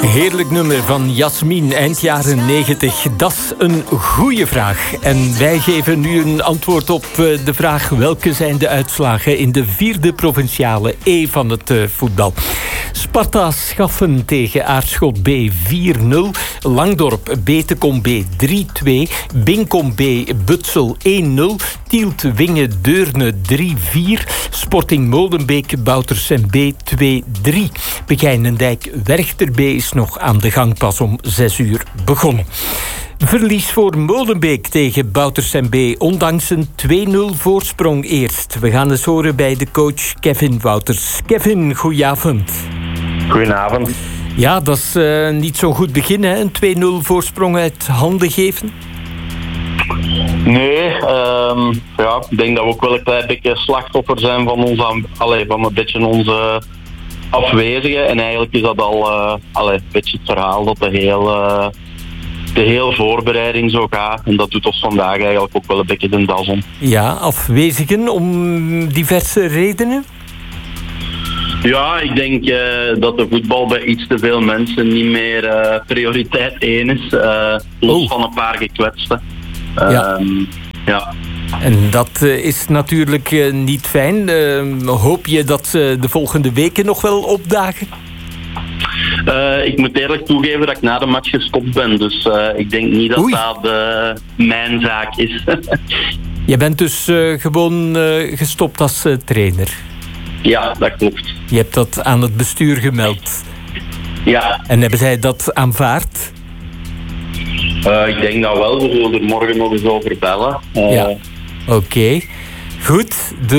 Heerlijk nummer van Jasmin, eind jaren 90. Dat is een goede vraag. En wij geven nu een antwoord op de vraag: welke zijn de uitslagen in de 4e provinciale E van het voetbal? Sparta Schaffen tegen Aarschot B 4-0. Langdorp Betekom B 3-2. Binkom B Butsel 1-0. Tielt Winge Deurne 3-4. Sporting Molenbeek Boutersem B 2-3. Begijnendijk Werchter B is nog aan de gang, pas om 6 uur begonnen. Verlies voor Molenbeek tegen Boutersem B, ondanks een 2-0 voorsprong eerst. We gaan eens horen bij de coach Kevin Wouters. Kevin, goedenavond. Goedenavond. Ja, dat is niet zo'n goed begin, hè? Een 2-0 voorsprong uit handen geven. Nee, ik denk dat we ook wel een klein beetje slachtoffer zijn van van een beetje onze afwezigen. En eigenlijk is dat al een beetje het verhaal dat de hele voorbereiding zo gaat. En dat doet ons vandaag eigenlijk ook wel een beetje de das om. Ja, afwezigen om diverse redenen? Ja, ik denk dat de voetbal bij iets te veel mensen niet meer prioriteit 1 is. Los van een paar gekwetsten. Ja. En dat is natuurlijk niet fijn. Hoop je dat ze de volgende weken nog wel opdagen? Ik moet eerlijk toegeven dat ik na de match gestopt ben. Dus ik denk niet dat dat mijn zaak is. Je bent dus gewoon gestopt als trainer? Ja, dat klopt. Je hebt dat aan het bestuur gemeld? Ja. En hebben zij dat aanvaard? Ik denk dat wel. We zullen er morgen nog eens over bellen. Ja, oké. Goed,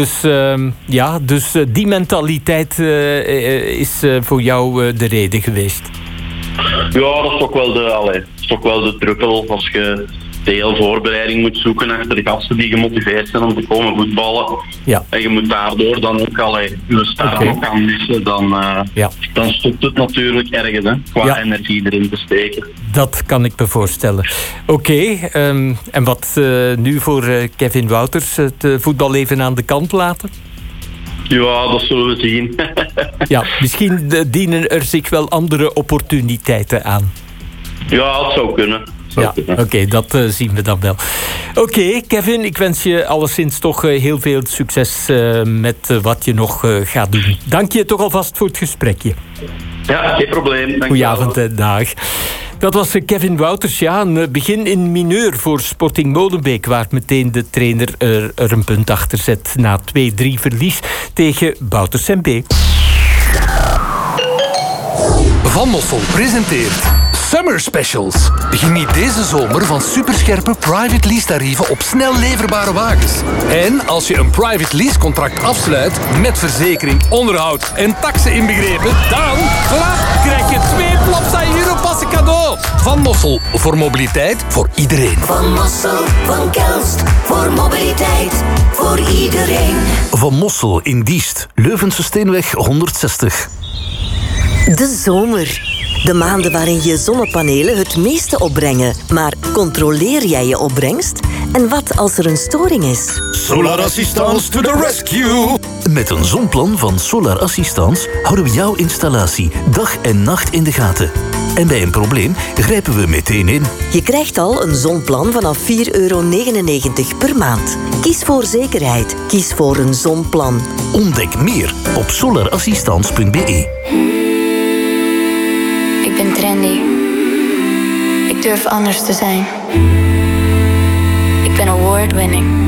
dus die mentaliteit is voor jou de reden geweest? Ja, dat is toch wel de druppel. Als je de hele voorbereiding moet zoeken achter de gasten die gemotiveerd zijn om te komen voetballen. Ja. En je moet daardoor dan ook je staren ook aan missen. Dan stopt het natuurlijk ergens, hè, qua energie erin te steken. Dat kan ik me voorstellen. Oké, en wat nu voor Kevin Wouters? Het voetballeven aan de kant laten? Ja, dat zullen we zien. Ja, misschien dienen er zich wel andere opportuniteiten aan. Ja, het zou kunnen. Ja, oké, dat zien we dan wel. Oké, Kevin, ik wens je alleszins toch heel veel succes met wat je nog gaat doen. Dank je toch alvast voor het gesprekje. Ja, geen probleem. Goedenavond, dag. Dat was Kevin Wouters. Ja, een begin in mineur voor Sporting Molenbeek, waar meteen de trainer er een punt achter zet na 2-3 verlies tegen Boutersem B. Van Mossel presenteert Summer Specials. Geniet deze zomer van superscherpe private lease tarieven op snel leverbare wagens. En als je een private lease contract afsluit met verzekering, onderhoud en taxen inbegrepen, dan krijg je 2 Plopsa Europassen cadeau. Van Mossel, voor mobiliteit voor iedereen. Van Mossel, van Kelst, voor mobiliteit voor iedereen. Van Mossel in Diest, Leuvense Steenweg 160. De zomer. De maanden waarin je zonnepanelen het meeste opbrengen. Maar controleer jij je opbrengst? En wat als er een storing is? Solar Assistance to the rescue! Met een zonplan van Solar Assistance houden we jouw installatie dag en nacht in de gaten. En bij een probleem grijpen we meteen in. Je krijgt al een zonplan vanaf €4,99 per maand. Kies voor zekerheid. Kies voor een zonplan. Ontdek meer op solarassistance.be. Ik ben trendy. Ik durf anders te zijn. Ik ben award-winning.